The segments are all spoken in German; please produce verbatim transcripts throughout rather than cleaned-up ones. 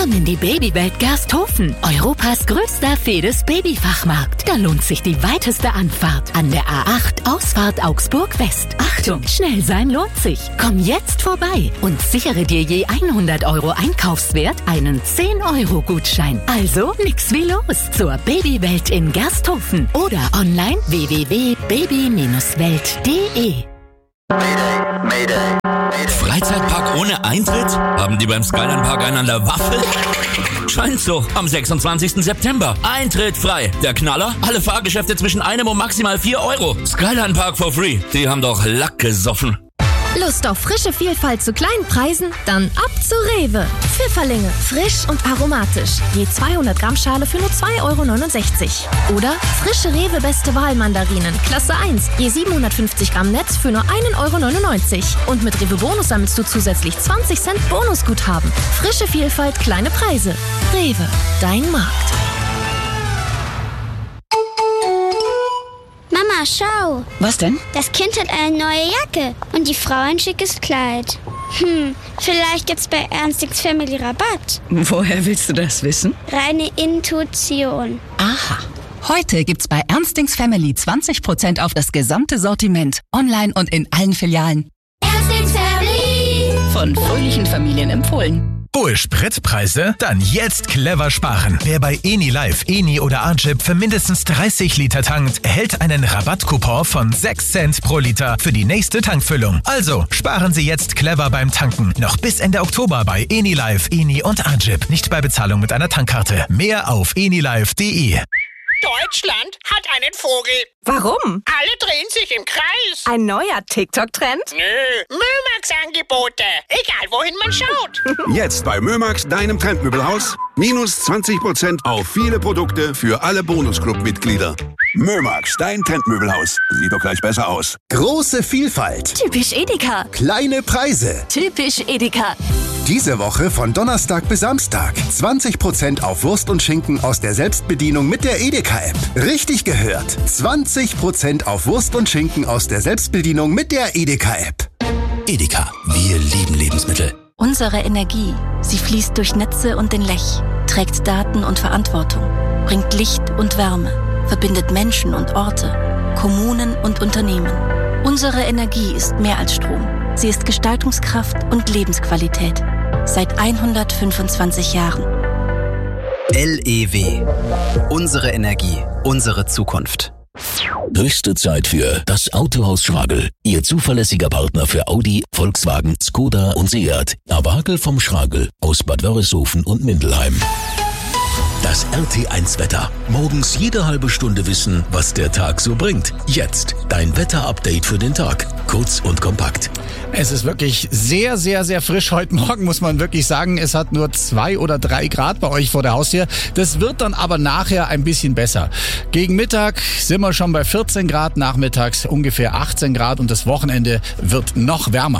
Komm in die Babywelt Gersthofen, Europas größter Fedes-Babyfachmarkt. Da lohnt sich die weiteste Anfahrt an der A acht Ausfahrt Augsburg West. Achtung, schnell sein lohnt sich. Komm jetzt vorbei und sichere dir je hundert Euro Einkaufswert einen zehn Euro Gutschein. Also nix wie los zur Babywelt in Gersthofen oder online w w w punkt baby welt punkt de. Mayday, Mayday, Mayday. Freizeitpark ohne Eintritt? Haben die beim Skyline Park einen an der Waffel? Scheint so. Am sechsundzwanzigsten September. Eintritt frei. Der Knaller? Alle Fahrgeschäfte zwischen einem und maximal vier Euro. Skyline Park for free. Die haben doch Lack gesoffen. Lust auf frische Vielfalt zu kleinen Preisen? Dann ab zu Rewe. Pfifferlinge, frisch und aromatisch. Je zweihundert Gramm Schale für nur zwei Euro neunundsechzig. Oder frische Rewe Beste Wahl Mandarinen, Klasse eins. Je siebenhundertfünfzig Gramm Netz für nur einen Euro neunundneunzig. Und mit Rewe Bonus sammelst du zusätzlich zwanzig Cent Bonusguthaben. Frische Vielfalt, kleine Preise. Rewe, dein Markt. Mama, schau. Was denn? Das Kind hat eine neue Jacke und die Frau ein schickes Kleid. Hm, vielleicht gibt's bei Ernstings Family Rabatt. Woher willst du das wissen? Reine Intuition. Aha. Heute gibt's bei Ernstings Family zwanzig Prozent auf das gesamte Sortiment. Online und in allen Filialen. Ernstings Family. Von fröhlichen Familien empfohlen. Hohe Spritpreise? Dann jetzt clever sparen. Wer bei Eni Live, Eni oder Arjip für mindestens dreißig Liter tankt, erhält einen Rabattcoupon von sechs Cent pro Liter für die nächste Tankfüllung. Also sparen Sie jetzt clever beim Tanken. Noch bis Ende Oktober bei Eni Live, Eni und Arjip. Nicht bei Bezahlung mit einer Tankkarte. Mehr auf enilive punkt de. Deutschland hat einen Vogel. Warum? Alle drehen sich im Kreis. Ein neuer TikTok-Trend? Nö, Mömax-Angebote. Egal, wohin man schaut. Jetzt bei Mömax, deinem Trendmöbelhaus. Minus zwanzig Prozent auf viele Produkte für alle Bonusclub-Mitglieder. Mömax, dein Trendmöbelhaus. Sieht doch gleich besser aus. Große Vielfalt. Typisch Edeka. Kleine Preise. Typisch Edeka. Diese Woche von Donnerstag bis Samstag. zwanzig Prozent auf Wurst und Schinken aus der Selbstbedienung mit der Edeka-App. Richtig gehört. zwanzig Prozent auf Wurst und Schinken aus der Selbstbedienung mit der Edeka-App. Edeka. Wir lieben Lebensmittel. Unsere Energie, sie fließt durch Netze und den Lech, trägt Daten und Verantwortung, bringt Licht und Wärme, verbindet Menschen und Orte, Kommunen und Unternehmen. Unsere Energie ist mehr als Strom. Sie ist Gestaltungskraft und Lebensqualität. Seit hundertfünfundzwanzig Jahren. L E W. Unsere Energie, unsere Zukunft. Höchste Zeit für das Autohaus Schragel. Ihr zuverlässiger Partner für Audi, Volkswagen, Skoda und Seat. Awagel vom Schragel aus Bad Wörishofen und Mindelheim. Das R T eins Wetter. Morgens jede halbe Stunde wissen, was der Tag so bringt. Jetzt dein Wetter-Update für den Tag. Kurz und kompakt. Es ist wirklich sehr, sehr, sehr frisch heute Morgen, muss man wirklich sagen. Es hat nur zwei oder drei Grad bei euch vor der Haustür. Das wird dann aber nachher ein bisschen besser. Gegen Mittag sind wir schon bei vierzehn Grad, nachmittags ungefähr achtzehn Grad und das Wochenende wird noch wärmer.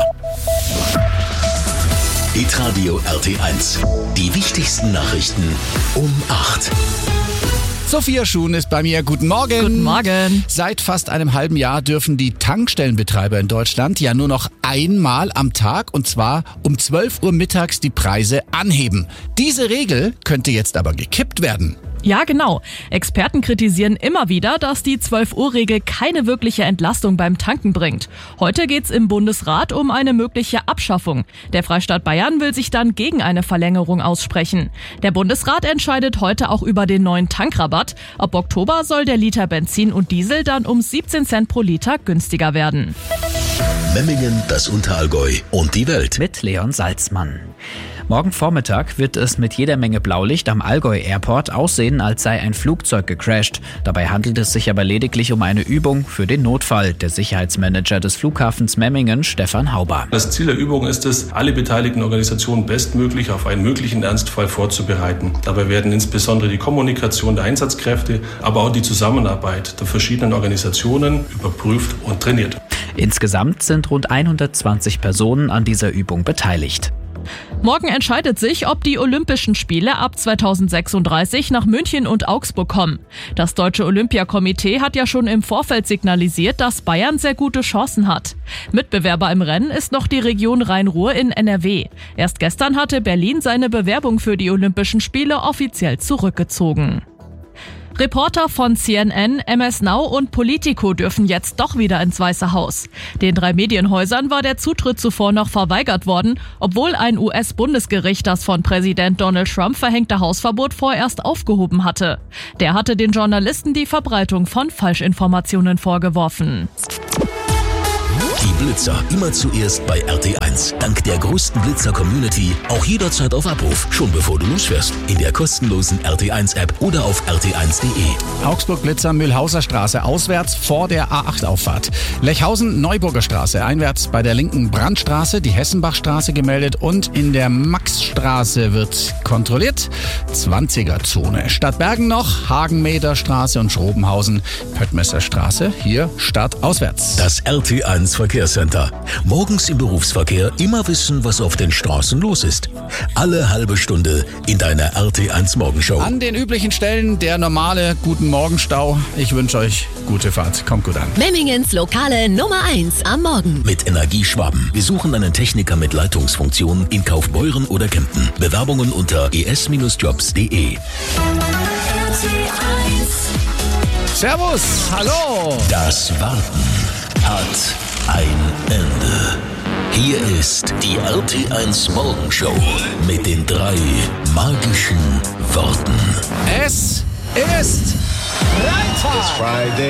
Hitradio R T eins. Die wichtigsten Nachrichten um acht. Sophia Schuhn ist bei mir. Guten Morgen. Guten Morgen. Seit fast einem halben Jahr dürfen die Tankstellenbetreiber in Deutschland ja nur noch einmal am Tag, und zwar um zwölf Uhr mittags, die Preise anheben. Diese Regel könnte jetzt aber gekippt werden. Ja, genau. Experten kritisieren immer wieder, dass die zwölf Uhr Regel keine wirkliche Entlastung beim Tanken bringt. Heute geht's im Bundesrat um eine mögliche Abschaffung. Der Freistaat Bayern will sich dann gegen eine Verlängerung aussprechen. Der Bundesrat entscheidet heute auch über den neuen Tankrabatt. Ab Oktober soll der Liter Benzin und Diesel dann um siebzehn Cent pro Liter günstiger werden. Memmingen, das Unterallgäu und die Welt. Mit Leon Salzmann. Morgen Vormittag wird es mit jeder Menge Blaulicht am Allgäu Airport aussehen, als sei ein Flugzeug gecrasht. Dabei handelt es sich aber lediglich um eine Übung für den Notfall. Der Sicherheitsmanager des Flughafens Memmingen, Stefan Hauber. Das Ziel der Übung ist es, alle beteiligten Organisationen bestmöglich auf einen möglichen Ernstfall vorzubereiten. Dabei werden insbesondere die Kommunikation der Einsatzkräfte, aber auch die Zusammenarbeit der verschiedenen Organisationen überprüft und trainiert. Insgesamt sind rund hundertzwanzig Personen an dieser Übung beteiligt. Morgen entscheidet sich, ob die Olympischen Spiele ab zweitausendsechsunddreißig nach München und Augsburg kommen. Das Deutsche Olympiakomitee hat ja schon im Vorfeld signalisiert, dass Bayern sehr gute Chancen hat. Mitbewerber im Rennen ist noch die Region Rhein-Ruhr in N R W. Erst gestern hatte Berlin seine Bewerbung für die Olympischen Spiele offiziell zurückgezogen. Reporter von C N N, M S Now und Politico dürfen jetzt doch wieder ins Weiße Haus. Den drei Medienhäusern war der Zutritt zuvor noch verweigert worden, obwohl ein U S-Bundesgericht das von Präsident Donald Trump verhängte Hausverbot vorerst aufgehoben hatte. Der hatte den Journalisten die Verbreitung von Falschinformationen vorgeworfen. Die Blitzer immer zuerst bei R T eins. Dank der größten Blitzer-Community auch jederzeit auf Abruf, schon bevor du losfährst. In der kostenlosen R T eins App oder auf r t eins punkt de. Augsburg Blitzer Mühlhauser Straße auswärts vor der A acht Auffahrt. Lechhausen Neuburger Straße einwärts bei der linken Brandstraße, die Hessenbachstraße gemeldet und in der Maxstraße wird kontrolliert. zwanziger Zone. Stadtbergen noch, Hagenmeter Straße und Schrobenhausen, Pöttmesser Straße, hier Stadt auswärts. Das R T eins Verkehrscenter. Morgens im Berufsverkehr immer wissen, was auf den Straßen los ist. Alle halbe Stunde in deiner R T eins Morgenshow. An den üblichen Stellen der normale Guten Morgenstau. Ich wünsche euch gute Fahrt. Kommt gut an. Memmingens lokale Nummer eins am Morgen. Mit Energieschwaben. Wir suchen einen Techniker mit Leitungsfunktion in Kaufbeuren oder Kempten. Bewerbungen unter e s jobs punkt de. Servus, hallo. Das Warten hat ein Ende. Hier ist die R T eins Morgenshow mit den drei magischen Worten. Es ist Freitag.